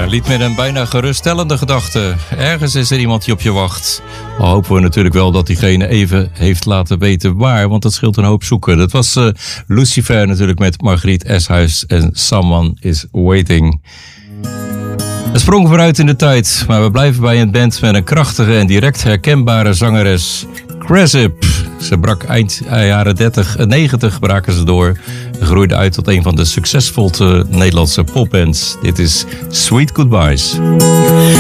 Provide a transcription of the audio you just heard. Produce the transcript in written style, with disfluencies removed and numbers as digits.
lied met een bijna geruststellende gedachte. Ergens is er iemand die op je wacht. Al hopen we natuurlijk wel dat diegene even heeft laten weten waar, want dat scheelt een hoop zoeken. Dat was Lucifer natuurlijk met Margriet Eshuis en Someone is Waiting. We sprongen vooruit in de tijd, maar we blijven bij een band met een krachtige en direct herkenbare zangeres, Krezip. Ze brak eind jaren 90 braken ze door en groeide uit tot een van de succesvolste Nederlandse popbands. Dit is Sweet Goodbyes.